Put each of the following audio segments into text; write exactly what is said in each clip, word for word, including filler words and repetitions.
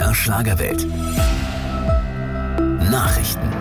der Schlagerwelt. Nachrichten.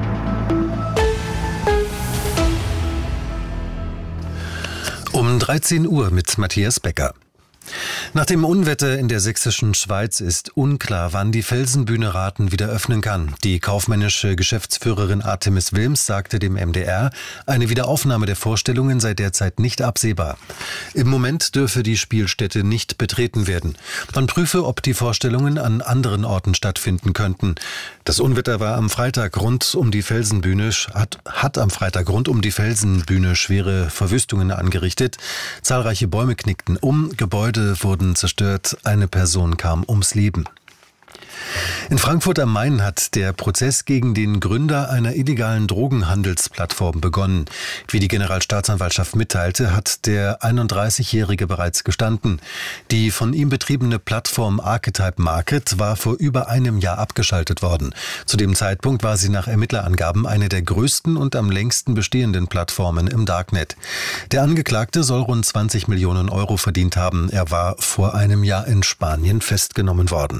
Um dreizehn Uhr mit Matthias Becker. Nach dem Unwetter in der sächsischen Schweiz ist unklar, wann die Felsenbühne Rathen wieder öffnen kann. Die kaufmännische Geschäftsführerin Artemis Wilms sagte dem M D R, eine Wiederaufnahme der Vorstellungen sei derzeit nicht absehbar. Im Moment dürfe die Spielstätte nicht betreten werden. Man prüfe, ob die Vorstellungen an anderen Orten stattfinden könnten. Das Unwetter war am Freitag rund um die Felsenbühne, hat, hat am Freitag rund um die Felsenbühne schwere Verwüstungen angerichtet. Zahlreiche Bäume knickten um, Gebäude wurden zerstört, eine Person kam ums Leben. In Frankfurt am Main hat der Prozess gegen den Gründer einer illegalen Drogenhandelsplattform begonnen. Wie die Generalstaatsanwaltschaft mitteilte, hat der einunddreißigjährige bereits gestanden. Die von ihm betriebene Plattform Archetype Market war vor über einem Jahr abgeschaltet worden. Zu dem Zeitpunkt war sie nach Ermittlerangaben eine der größten und am längsten bestehenden Plattformen im Darknet. Der Angeklagte soll rund zwanzig Millionen Euro verdient haben. Er war vor einem Jahr in Spanien festgenommen worden.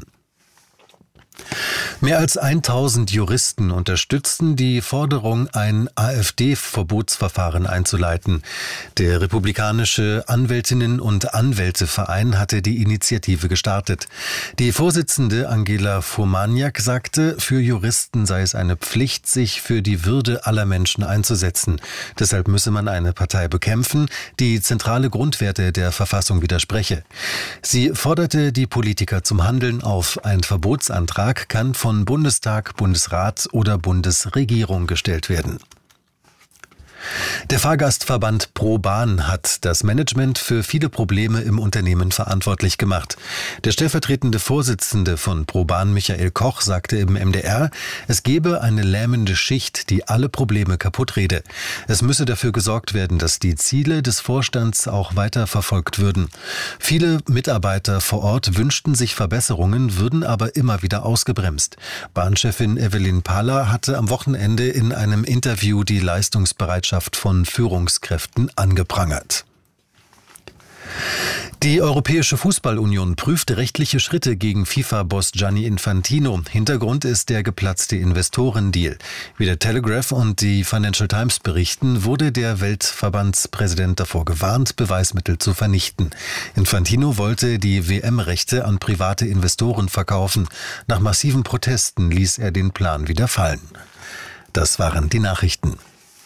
Mehr als tausend Juristen unterstützten die Forderung, ein AfD-Verbotsverfahren einzuleiten. Der republikanische Anwältinnen- und Anwälteverein hatte die Initiative gestartet. Die Vorsitzende Angela Furmaniak sagte, für Juristen sei es eine Pflicht, sich für die Würde aller Menschen einzusetzen. Deshalb müsse man eine Partei bekämpfen, die zentrale Grundwerte der Verfassung widerspreche. Sie forderte die Politiker zum Handeln auf. Ein Verbotsantrag kann von Bundestag, Bundesrat oder Bundesregierung gestellt werden. Der Fahrgastverband ProBahn hat das Management für viele Probleme im Unternehmen verantwortlich gemacht. Der stellvertretende Vorsitzende von ProBahn, Michael Koch, sagte im M D R, es gebe eine lähmende Schicht, die alle Probleme kaputtrede. Es müsse dafür gesorgt werden, dass die Ziele des Vorstands auch weiter verfolgt würden. Viele Mitarbeiter vor Ort wünschten sich Verbesserungen, würden aber immer wieder ausgebremst. Bahnchefin Evelyn Pahler hatte am Wochenende in einem Interview die Leistungsbereitschaft von Führungskräften angeprangert. Die Europäische Fußballunion prüft rechtliche Schritte gegen FIFA-Boss Gianni Infantino. Hintergrund ist der geplatzte Investorendeal. Wie der Telegraph und die Financial Times berichten, wurde der Weltverbandspräsident davor gewarnt, Beweismittel zu vernichten. Infantino wollte die W M-Rechte an private Investoren verkaufen. Nach massiven Protesten ließ er den Plan wieder fallen. Das waren die Nachrichten.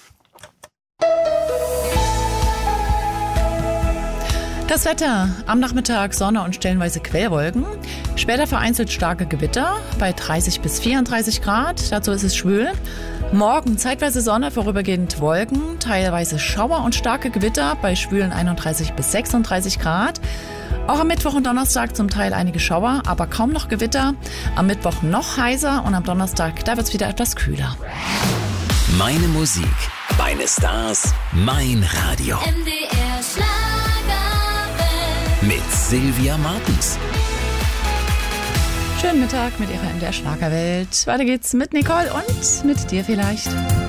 Das Wetter. Am Nachmittag Sonne und stellenweise Quellwolken. Später vereinzelt starke Gewitter bei dreißig bis vierunddreißig Grad. Dazu ist es schwül. Morgen zeitweise Sonne, vorübergehend Wolken, teilweise Schauer und starke Gewitter bei schwülen einunddreißig bis sechsunddreißig Grad. Auch am Mittwoch und Donnerstag zum Teil einige Schauer, aber kaum noch Gewitter. Am Mittwoch noch heißer und am Donnerstag, da wird es wieder etwas kühler. Meine Musik, meine Stars, mein Radio. M D R Schlagerwelt. Mit Sylvia Martens. Schönen Mittag mit Ihrer M D R Schlagerwelt. Weiter geht's mit Nicole und mit dir vielleicht.